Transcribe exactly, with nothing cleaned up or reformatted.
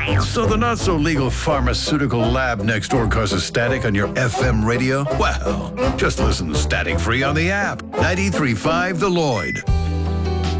So the not-so-legal pharmaceutical lab next door causes static on your F M radio? Well, just listen to Static Free on the app. ninety-three point five The Lloyd.